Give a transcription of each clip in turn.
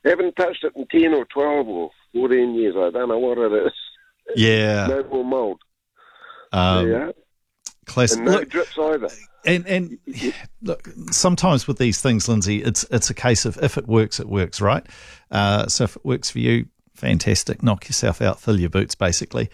Haven't touched it in 10 or 12 or 14 years. I don't know what it is. Yeah. No more mould. Yeah. Classic. And no drips either. And look, sometimes with these things, Lindsay, it's a case of if it works, right? So if it works for you, fantastic. Knock yourself out, fill your boots, basically.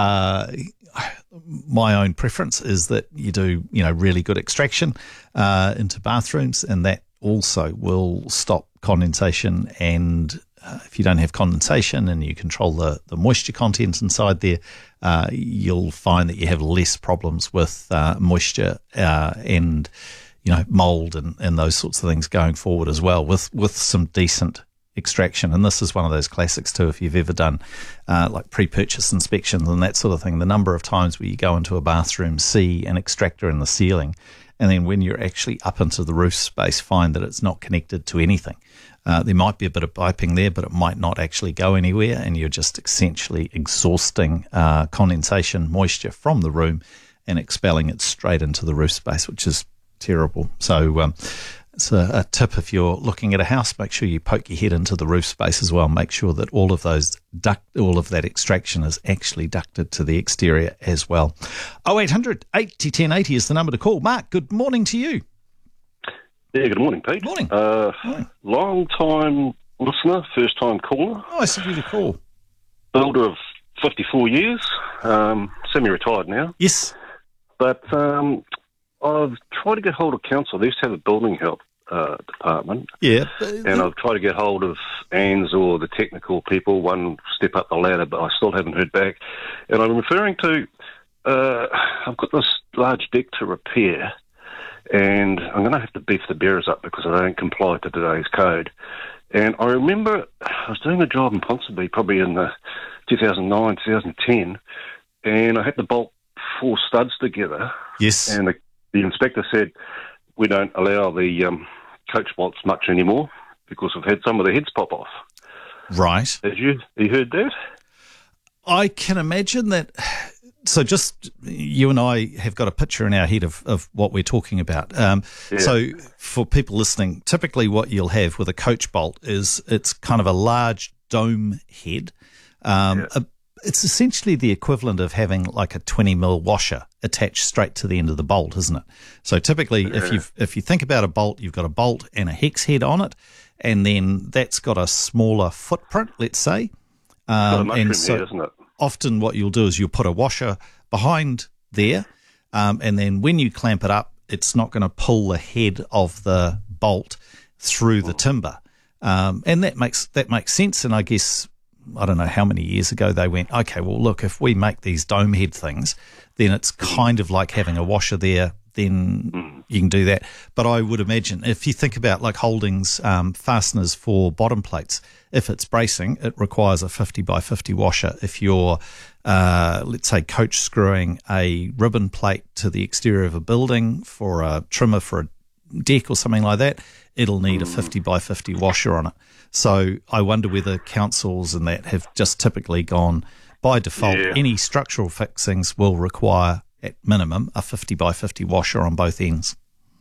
My own preference is that you do, really good extraction into bathrooms, and that also will stop condensation. And if you don't have condensation and you control the moisture content inside there, you'll find that you have less problems with moisture and mold and those sorts of things going forward as well, with some decent extraction. And this is one of those classics too, if you've ever done like pre-purchase inspections and that sort of thing. The number of times where you go into a bathroom, see an extractor in the ceiling, and then when you're actually up into the roof space, find that it's not connected to anything. There might be a bit of piping there, but it might not actually go anywhere, and you're just essentially exhausting condensation, moisture from the room and expelling it straight into the roof space, which is terrible. So it's a tip if you're looking at a house, make sure you poke your head into the roof space as well. Make sure that all of that extraction is actually ducted to the exterior as well. 0800 80 1080 is the number to call. Mark, good morning to you. Yeah, good morning, Pete. Morning. Long time listener, first time caller. Nice of you to call. Builder of 54 years, semi-retired now. Yes. But I've tried to get hold of council. They used to have a building health department. Yeah. And I've tried to get hold of ANZ or the technical people, one step up the ladder, but I still haven't heard back. And I'm referring to, I've got this large deck to repair, and I'm going to have to beef the bearers up because I don't comply to today's code. And I remember I was doing a job in Ponsonby probably in 2009, 2010, and I had to bolt 4 studs together. Yes. And the inspector said, we don't allow the coach bolts much anymore because we've had some of the heads pop off. Right. Have you heard that? I can imagine that. So just you and I have got a picture in our head of what we're talking about. So for people listening, typically what you'll have with a coach bolt is it's kind of a large dome head. It's essentially the equivalent of having like a 20 mil washer attached straight to the end of the bolt, isn't it? So typically if you think about a bolt, you've got a bolt and a hex head on it, and then that's got a smaller footprint, let's say. And so head, isn't it? Often what you'll do is you'll put a washer behind there, and then when you clamp it up, it's not going to pull the head of the bolt through the timber. And that makes sense. And I guess, I don't know how many years ago they went, okay, well, look, if we make these dome head things, then it's kind of like having a washer there, then you can do that. But I would imagine if you think about like Holdings fasteners for bottom plates, if it's bracing, it requires a 50 by 50 washer. If you're, let's say, coach screwing a ribbon plate to the exterior of a building for a trimmer for a deck or something like that, it'll need a 50 by 50 washer on it. So I wonder whether councils and that have just typically gone, by default, any structural fixings will require at minimum a 50 by 50 washer on both ends.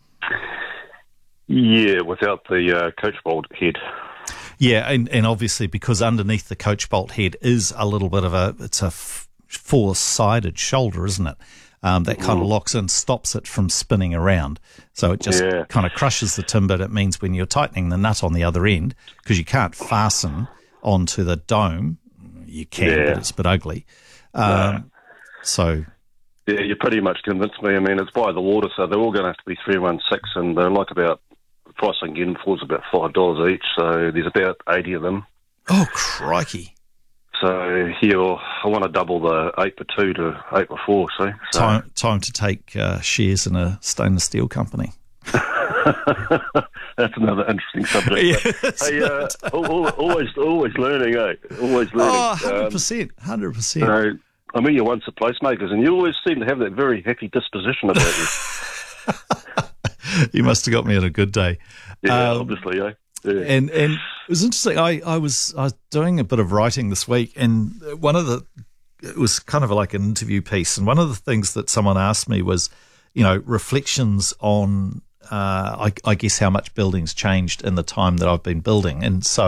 Yeah, without the coach bolt head. Yeah, and obviously because underneath the coach bolt head is a little bit of it's a four-sided shoulder, isn't it? That kind of locks in, stops it from spinning around. So it just kind of crushes the timber. That means when you're tightening the nut on the other end, because you can't fasten onto the dome, you can, but it's a bit ugly. So... Yeah, you pretty much convinced me. I mean, it's by the water, so they're all going to have to be 316, and they're like about, the price I can get them for is about $5 each, so there's about 80 of them. Oh, crikey. So, yeah, I want to double the 8x2 to 8x4, see? So. Time to take shares in a stainless steel company. That's another interesting subject. Hey, always learning, eh? Always learning. Oh, 100%. I mean, you're once a placemakers, and you always seem to have that very happy disposition about you. You must have got me on a good day. Yeah, obviously, eh? Yeah. And it was interesting. I was doing a bit of writing this week, and it was kind of like an interview piece, and one of the things that someone asked me was, reflections on, I guess, how much building's changed in the time that I've been building, and so